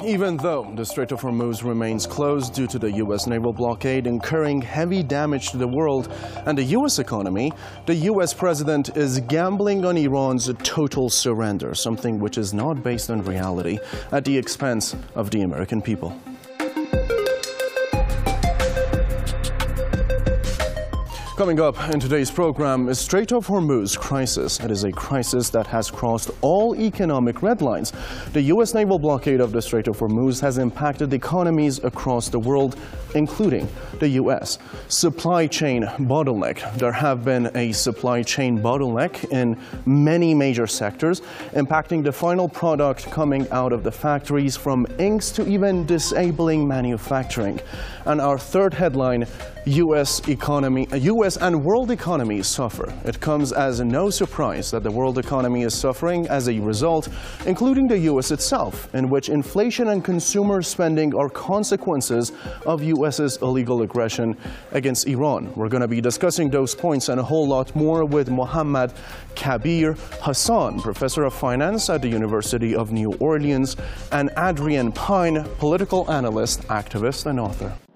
Even though the Strait of Hormuz remains closed due to the U.S. naval blockade incurring heavy damage to the world and the U.S. economy, the U.S. president is gambling on Iran's total surrender, something which is not based on reality, at the expense of the American people. Coming up in today's program is Strait of Hormuz crisis. It is a crisis that has crossed all economic red lines. The U.S. naval blockade of the Strait of Hormuz has impacted economies across the world, including the U.S. Supply chain bottleneck. There have been a supply chain bottleneck in many major sectors, impacting the final product coming out of the factories, from inks to even disabling manufacturing. And our third headline, U.S. and world economies suffer. It comes as no surprise that the world economy is suffering as a result, including the U.S. itself, in which inflation and consumer spending are consequences of U.S.'s illegal aggression against Iran. We're going to be discussing those points and a whole lot more with Mohammad Kabir Hassan, professor of finance at the University of New Orleans, and Adrienne Pine, political analyst, activist, and author.